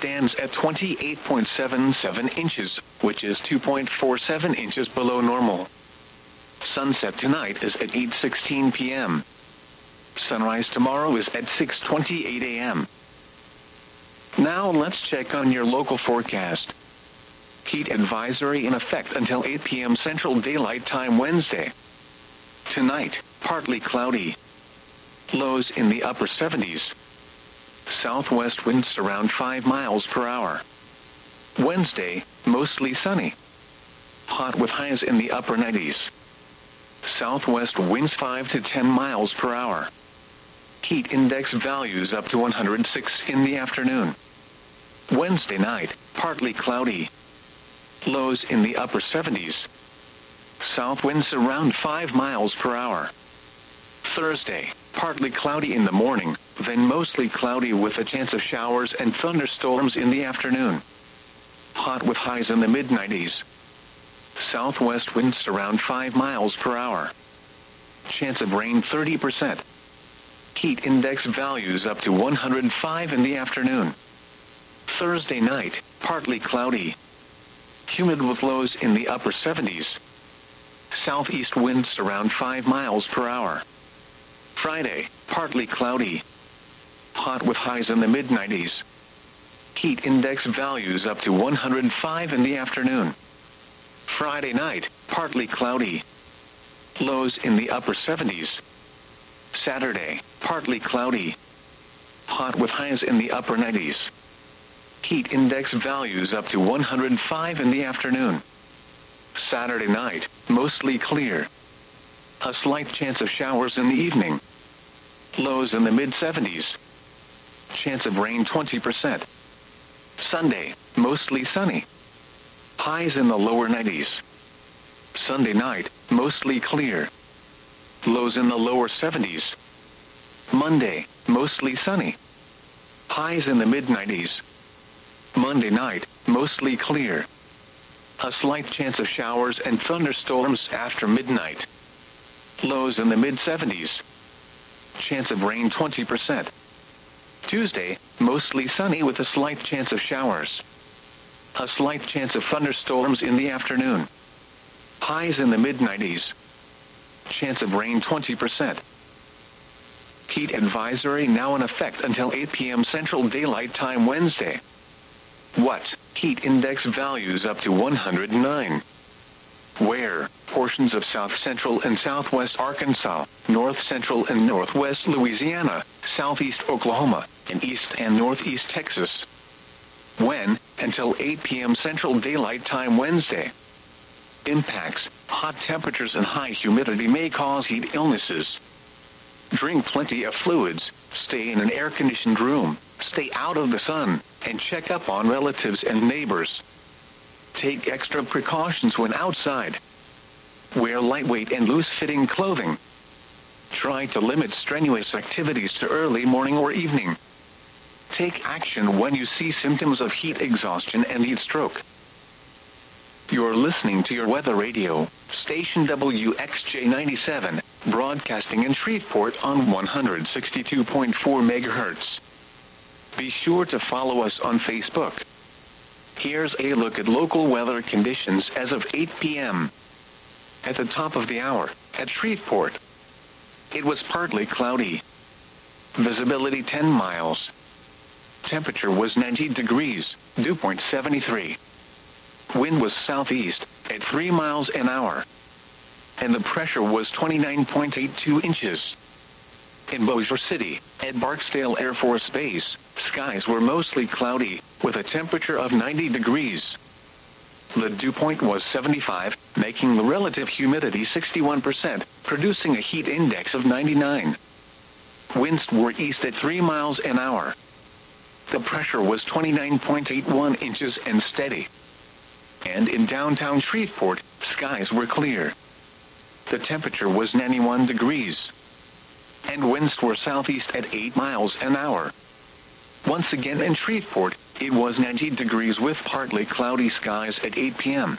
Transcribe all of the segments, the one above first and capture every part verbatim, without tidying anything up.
stands at twenty-eight point seven seven inches, which is two point four seven inches below normal. Sunset tonight is at eight sixteen p m Sunrise tomorrow is at six twenty-eight a m Now let's check on your local forecast. Heat advisory in effect until eight p m Central Daylight Time Wednesday. Tonight, partly cloudy. Lows in the upper seventies. Southwest winds around five miles per hour. Wednesday, mostly sunny. Hot with highs in the upper nineties. Southwest winds five to ten miles per hour. Heat index values up to one hundred six in the afternoon. Wednesday night, partly cloudy. Lows in the upper seventies. South winds around five miles per hour. Thursday, partly cloudy in the morning, then mostly cloudy with a chance of showers and thunderstorms in the afternoon. Hot with highs in the mid nineties. Southwest winds around five miles per hour. Chance of rain thirty percent. Heat index values up to one hundred five in the afternoon. Thursday night, partly cloudy. Humid with lows in the upper seventies. Southeast winds around five miles per hour. Friday, partly cloudy. Hot with highs in the mid nineties. Heat index values up to one hundred five in the afternoon. Friday night, partly cloudy. Lows in the upper seventies. Saturday, partly cloudy. Hot with highs in the upper nineties. Heat index values up to one hundred five in the afternoon. Saturday night, mostly clear. A slight chance of showers in the evening. Lows in the mid seventies. Chance of rain twenty percent. Sunday, mostly sunny. Highs in the lower nineties. Sunday night, mostly clear. Lows in the lower seventies. Monday, mostly sunny. Highs in the mid nineties. Monday night, mostly clear. A slight chance of showers and thunderstorms after midnight. Lows in the mid seventies. Chance of rain twenty percent. Tuesday, mostly sunny with a slight chance of showers. A slight chance of thunderstorms in the afternoon. Highs in the mid nineties. Chance of rain twenty percent. Heat advisory now in effect until eight p m Central Daylight Time Wednesday. What? Heat index values up to one hundred nine. Where? Portions of south central and southwest Arkansas, north central and northwest Louisiana, southeast Oklahoma, and east and northeast Texas. When? Until eight p m Central Daylight Time Wednesday. Impacts: hot temperatures and high humidity may cause heat illnesses. Drink plenty of fluids, stay in an air-conditioned room, stay out of the sun, and check up on relatives and neighbors. Take extra precautions when outside. Wear lightweight and loose-fitting clothing. Try to limit strenuous activities to early morning or evening. Take action when you see symptoms of heat exhaustion and heat stroke. You're listening to your weather radio, station W X J ninety-seven, broadcasting in Shreveport on one hundred sixty-two point four megahertz. Be sure to follow us on Facebook. Here's a look at local weather conditions as of eight p m At the top of the hour, at Shreveport, it was partly cloudy. Visibility ten miles. Temperature was ninety degrees, dew point seventy-three. Wind was southeast, at three miles an hour. And the pressure was twenty-nine point eight two inches. In Bossier City, at Barksdale Air Force Base, skies were mostly cloudy, with a temperature of ninety degrees. The dew point was seventy-five, making the relative humidity sixty-one percent, producing a heat index of ninety-nine. Winds were east at three miles an hour. The pressure was twenty-nine point eight one inches and steady. And in downtown Shreveport, skies were clear. The temperature was ninety-one degrees. And winds were southeast at eight miles an hour. Once again in Shreveport, it was ninety degrees with partly cloudy skies at eight p m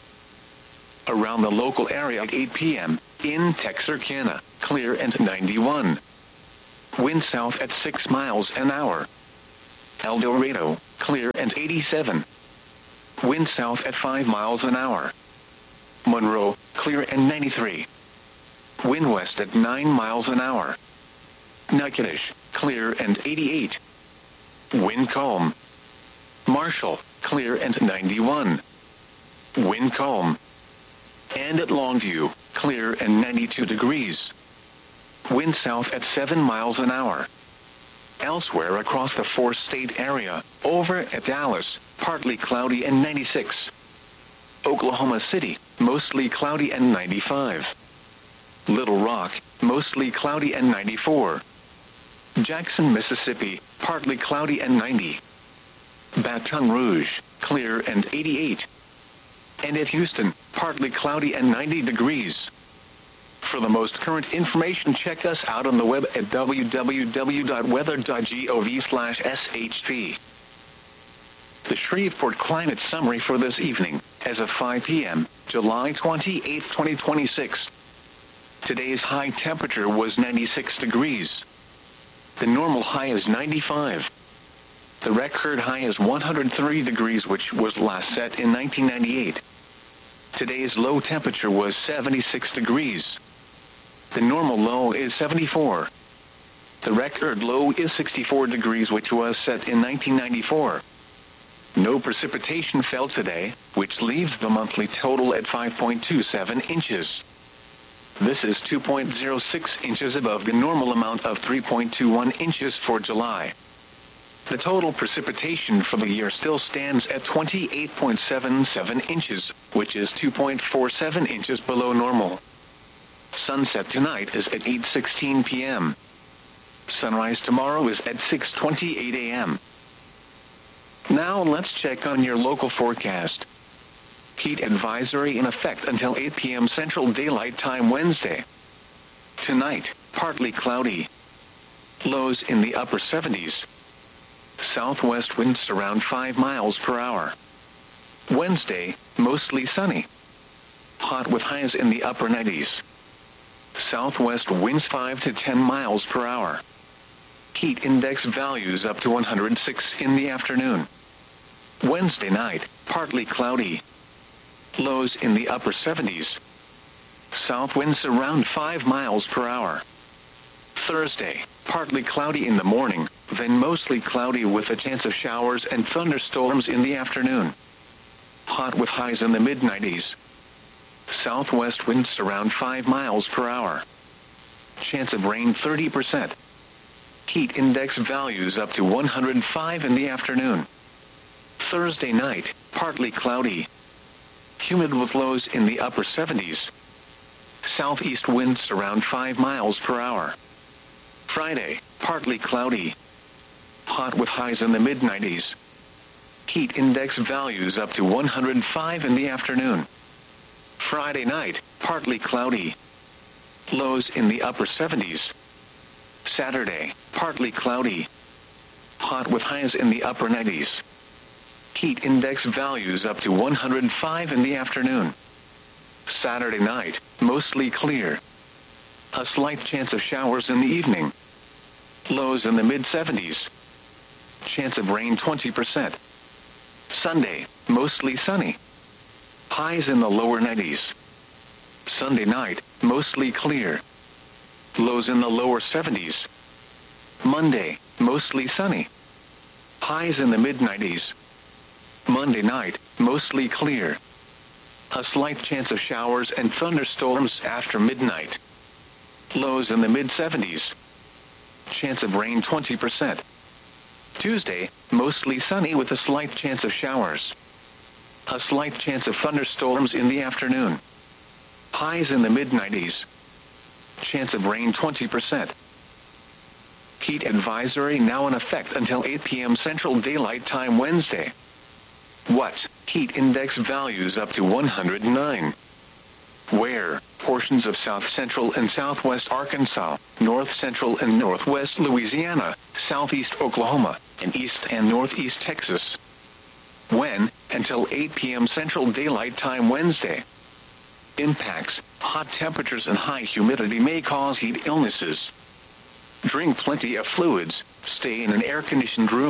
Around the local area at eight p m, in Texarkana, clear and ninety-one. Wind south at six miles an hour. El Dorado, clear and eighty-seven. Wind south at five miles an hour. Monroe, clear and ninety-three. Wind west at nine miles an hour. Natchitoches, clear and eighty-eight. Wind calm. Marshall, clear and ninety-one. Wind calm. And at Longview, clear and ninety-two degrees. Wind south at seven miles an hour. Elsewhere across the four-state area, over at Dallas, partly cloudy and ninety-six. Oklahoma City, mostly cloudy and ninety-five. Little Rock, mostly cloudy and ninety-four. Jackson, Mississippi, partly cloudy and ninety. Baton Rouge, clear and eighty-eight. And at Houston, partly cloudy and ninety degrees. For the most current information, check us out on the web at w w w dot weather dot gov slash s h p. The Shreveport Climate Summary for this evening, as of five p m, July twenty-eighth, twenty twenty-six. Today's high temperature was ninety-six degrees. The normal high is ninety-five. The record high is one hundred three degrees, which was last set in nineteen ninety-eight. Today's low temperature was seventy-six degrees. The normal low is seventy-four. The record low is sixty-four degrees, which was set in nineteen ninety-four. No precipitation fell today, which leaves the monthly total at five point two seven inches. This is two point zero six inches above the normal amount of three point two one inches for July. The total precipitation for the year still stands at twenty-eight point seven seven inches, which is two point four seven inches below normal. Sunset tonight is at eight sixteen p m Sunrise tomorrow is at six twenty-eight a m Now let's check on your local forecast. Heat advisory in effect until eight p m Central Daylight Time Wednesday. Tonight, partly cloudy. Lows in the upper seventies. Southwest winds around five miles per hour. Wednesday, mostly sunny. Hot with highs in the upper nineties. Southwest winds five to ten miles per hour. Heat index values up to one hundred six in the afternoon. Wednesday night, partly cloudy. Lows in the upper seventies. South winds around five miles per hour. Thursday, partly cloudy in the morning, then mostly cloudy with a chance of showers and thunderstorms in the afternoon. Hot with highs in the mid nineties. Southwest winds around five miles per hour. Chance of rain thirty percent. Heat index values up to one hundred five in the afternoon. Thursday night, partly cloudy. Humid with lows in the upper seventies. Southeast winds around five miles per hour. Friday, partly cloudy. Hot with highs in the mid nineties. Heat index values up to one hundred five in the afternoon. Friday night, partly cloudy. Lows in the upper seventies. Saturday, partly cloudy. Hot with highs in the upper nineties. Heat index values up to one hundred five in the afternoon. Saturday night, mostly clear. A slight chance of showers in the evening. Lows in the mid seventies. Chance of rain twenty percent. Sunday, mostly sunny. Highs in the lower nineties. Sunday night, mostly clear. Lows in the lower seventies. Monday, mostly sunny. Highs in the mid nineties. Monday night, mostly clear. A slight chance of showers and thunderstorms after midnight. Lows in the mid seventies. Chance of rain twenty percent. Tuesday, mostly sunny with a slight chance of showers. A slight chance of thunderstorms in the afternoon. Highs in the mid nineties. Chance of rain twenty percent. Heat advisory now in effect until eight p m Central Daylight Time Wednesday. What? Heat index values up to one hundred nine. Where? Portions of south central and southwest Arkansas, north central and northwest Louisiana, southeast Oklahoma, and east and northeast Texas. When? Until eight p m Central Daylight Time Wednesday. Impacts: hot temperatures and high humidity may cause heat illnesses. Drink plenty of fluids, stay in an air-conditioned room,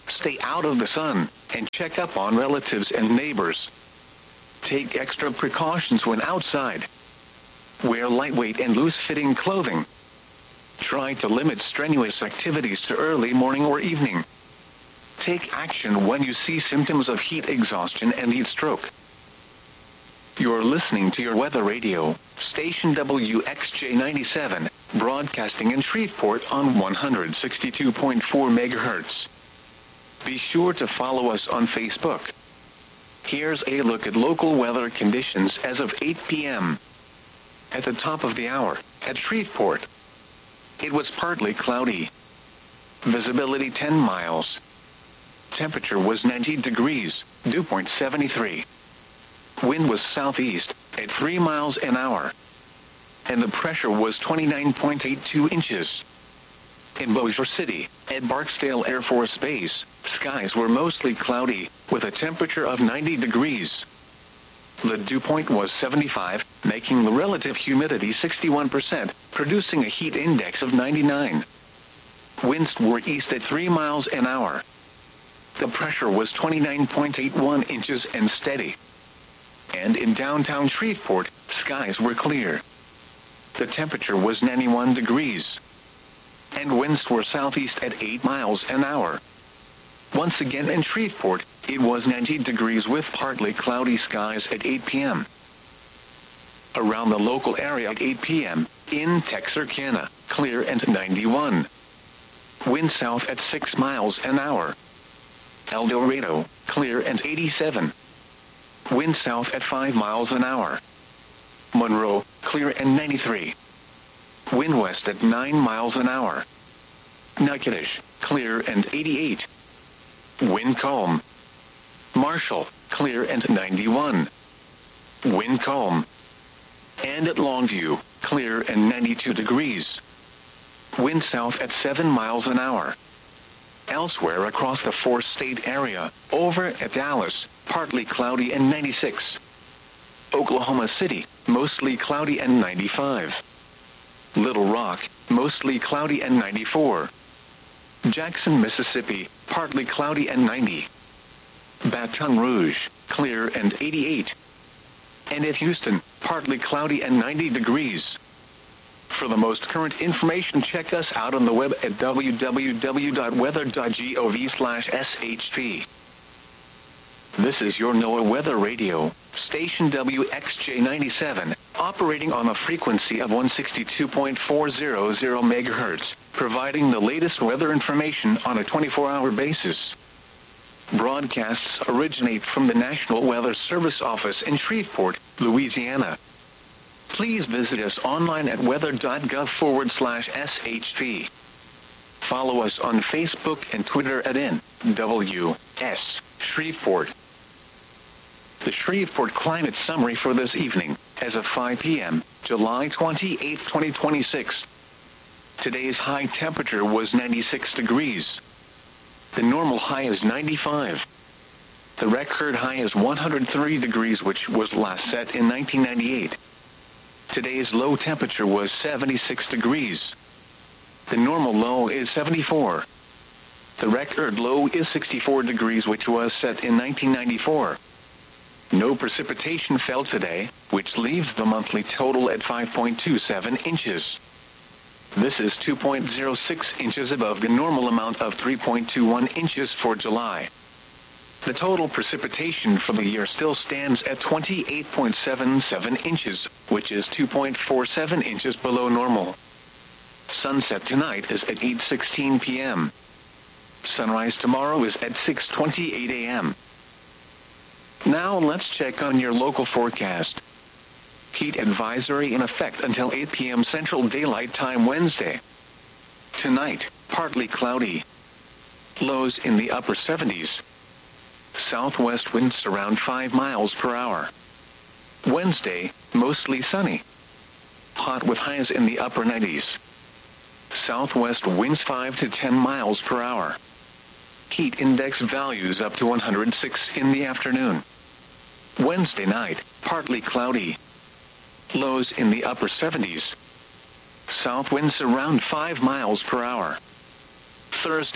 Stay out of the sun, and check up on relatives and neighbors. Take extra precautions when outside. Wear lightweight and loose-fitting clothing. Try to limit strenuous activities to early morning or evening. Take action when you see symptoms of heat exhaustion and heat stroke. You're listening to your weather radio, station W X J ninety-seven, broadcasting in Shreveport on one hundred sixty-two point four megahertz. Be sure to follow us on Facebook. Here's a look at local weather conditions as of eight p.m. At the top of the hour, at Shreveport, it was partly cloudy. Visibility ten miles. Temperature was ninety degrees, dew point seventy-three. Wind was southeast, at three miles an hour. And the pressure was twenty-nine point eight two inches. In Bossier City, at Barksdale Air Force Base, skies were mostly cloudy, with a temperature of ninety degrees. The dew point was seventy-five, making the relative humidity sixty-one percent, producing a heat index of ninety-nine. Winds were east at three miles an hour. The pressure was twenty-nine point eight one inches and steady. And in downtown Shreveport, skies were clear. The temperature was ninety-one degrees. And winds were southeast at eight miles an hour. Once again in Shreveport, it was ninety degrees with partly cloudy skies at eight p.m. Around the local area at eight p.m., in Texarkana, clear and ninety-one. Wind south at six miles an hour. El Dorado, clear and eighty-seven. Wind south at five miles an hour. Monroe, clear and ninety-three. Wind west at nine miles an hour. Natchitoches, clear and eighty-eight. Wind calm. Marshall, clear and ninety-one. Wind calm. And at Longview, clear and ninety-two degrees. Wind south at seven miles an hour. Elsewhere across the four-state area, over at Dallas, partly cloudy and ninety-six. Oklahoma City, mostly cloudy and ninety-five. Little Rock, mostly cloudy and ninety-four. Jackson, Mississippi, partly cloudy and ninety. Baton Rouge, clear and eighty-eight. And at Houston, partly cloudy and ninety degrees. For the most current information, check us out on the web at w w w dot weather dot gov slash s h p. This is your NOAA Weather Radio, station W X J ninety-seven, operating on a frequency of one hundred sixty-two point four hundred megahertz, providing the latest weather information on a twenty-four hour basis. Broadcasts originate from the National Weather Service office in Shreveport, Louisiana. Please visit us online at weather dot gov forward slash S H P. Follow us on Facebook and Twitter at N W S Shreveport. The Shreveport Climate Summary for this evening, as of five p.m., July twenty-eighth, twenty twenty-six. Today's high temperature was ninety-six degrees. The normal high is ninety-five. The record high is one hundred three degrees, which was last set in nineteen ninety-eight. Today's low temperature was seventy-six degrees. The normal low is seventy-four. The record low is sixty-four degrees, which was set in nineteen ninety-four. No precipitation fell today, which leaves the monthly total at five point two seven inches. This is two point zero six inches above the normal amount of three point two one inches for July. The total precipitation for the year still stands at twenty-eight point seven seven inches, which is two point four seven inches below normal. Sunset tonight is at eight sixteen p.m. Sunrise tomorrow is at six twenty-eight a.m. Now let's check on your local forecast. Heat advisory in effect until eight p.m. Central Daylight Time Wednesday. Tonight, partly cloudy. Lows in the upper seventies. Southwest winds around five miles per hour. Wednesday, mostly sunny. Hot with highs in the upper nineties. Southwest winds five to ten miles per hour. Heat index values up to one hundred six in the afternoon. Wednesday night, partly cloudy. Lows in the upper seventies. South winds around five miles per hour. Thursday,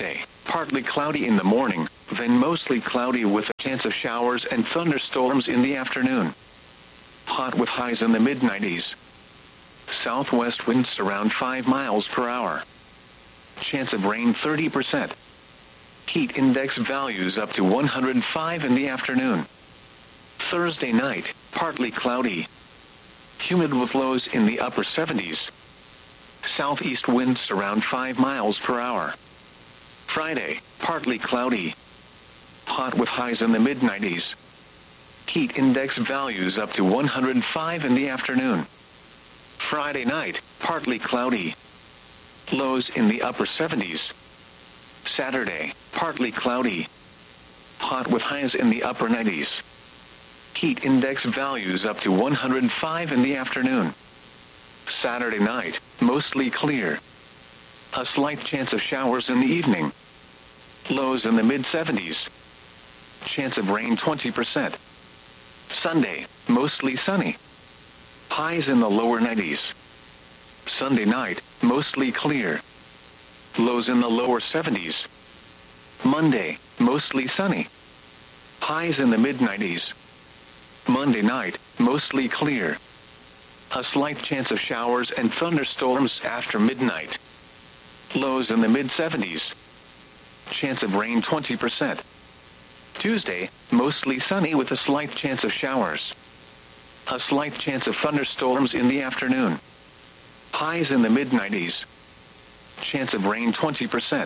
partly cloudy in the morning, then mostly cloudy with a chance of showers and thunderstorms in the afternoon. Hot with highs in the mid nineties. Southwest winds around five miles per hour. Chance of rain thirty percent. Heat index values up to one hundred five in the afternoon. Thursday night, partly cloudy. Humid with lows in the upper seventies. Southeast winds around five miles per hour. Friday, partly cloudy. Hot with highs in the mid nineties. Heat index values up to one hundred five in the afternoon. Friday night, partly cloudy. Lows in the upper seventies. Saturday, partly cloudy. Hot with highs in the upper nineties. Heat index values up to one hundred five in the afternoon. Saturday night, mostly clear. A slight chance of showers in the evening. Lows in the mid seventies. Chance of rain twenty percent. Sunday, mostly sunny. Highs in the lower nineties. Sunday night, mostly clear. Lows in the lower seventies. Monday, mostly sunny. Highs in the mid nineties. Monday night, mostly clear. A slight chance of showers and thunderstorms after midnight. Lows in the mid seventies. Chance of rain twenty percent. Tuesday, mostly sunny with a slight chance of showers. A slight chance of thunderstorms in the afternoon. Highs in the mid nineties. Chance of rain twenty percent.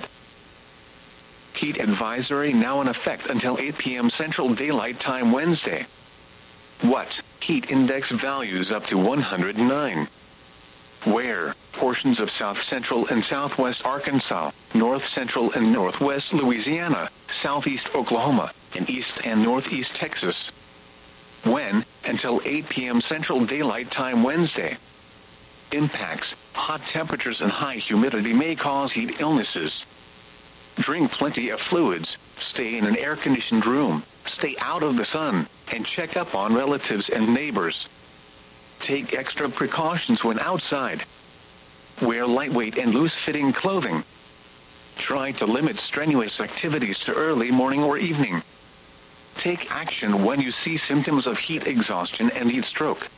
Heat advisory now in effect until eight p m Central Daylight Time Wednesday. What? Heat index values up to one hundred nine. Where? Portions of south central and southwest Arkansas, north central and northwest Louisiana, southeast Oklahoma, and east and northeast Texas. When? Until eight p m Central Daylight Time Wednesday. Impacts: hot temperatures and high humidity may cause heat illnesses. Drink plenty of fluids, stay in an air-conditioned room, stay out of the sun, and check up on relatives and neighbors. Take extra precautions when outside. Wear lightweight and loose-fitting clothing. Try to limit strenuous activities to early morning or evening. Take action when you see symptoms of heat exhaustion and heat stroke.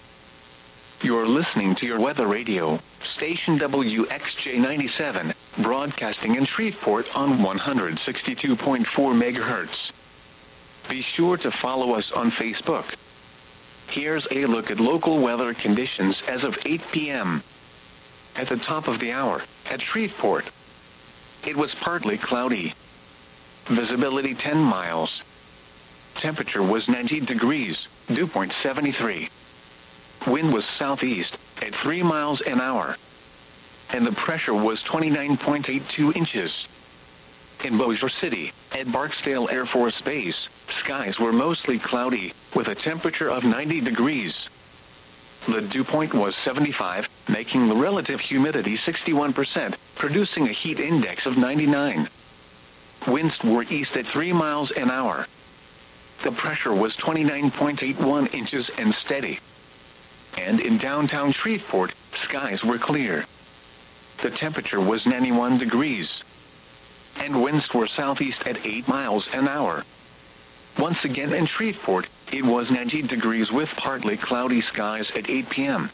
You're listening to your weather radio, station W X J ninety-seven, broadcasting in Shreveport on one hundred sixty-two point four megahertz. Be sure to follow us on Facebook. Here's a look at local weather conditions as of eight p m At the top of the hour, at Shreveport, it was partly cloudy. Visibility ten miles. Temperature was ninety degrees, dew point seventy-three. Wind was southeast, at three miles an hour. And the pressure was twenty-nine point eight two inches. In Bossier City, at Barksdale Air Force Base, skies were mostly cloudy, with a temperature of ninety degrees. The dew point was seventy-five, making the relative humidity sixty-one percent, producing a heat index of ninety-nine. Winds were east at three miles an hour. The pressure was twenty-nine point eight one inches and steady. And in downtown Shreveport, skies were clear. The temperature was ninety-one degrees. And winds were southeast at eight miles an hour. Once again in Shreveport, it was ninety degrees with partly cloudy skies at eight p m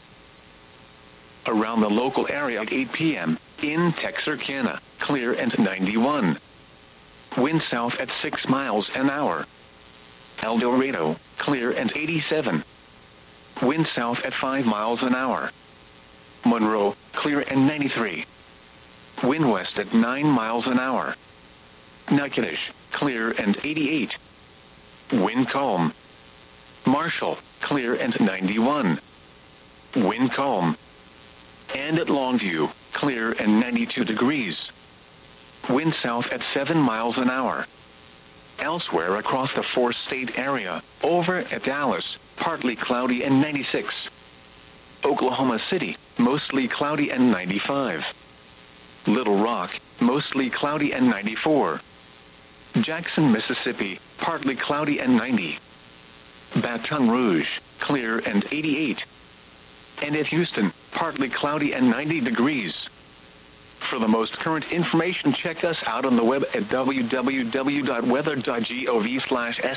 Around the local area at eight p m, in Texarkana, clear and ninety-one. Wind south at six miles an hour. El Dorado, clear and eighty-seven. Wind south at five miles an hour. Monroe, clear and ninety-three. Wind west at nine miles an hour. Natchitoches, clear and eighty-eight. Wind calm. Marshall, clear and ninety-one. Wind calm. And at Longview, clear and ninety-two degrees. Wind south at seven miles an hour. Elsewhere across the four-state area, over at Dallas, partly cloudy and ninety-six. Oklahoma City, mostly cloudy and ninety-five. Little Rock, mostly cloudy and ninety-four. Jackson, Mississippi, partly cloudy and ninety. Baton Rouge, clear and eighty-eight. And at Houston, partly cloudy and ninety degrees. For the most current information, check us out on the web at w w w dot weather dot gov slash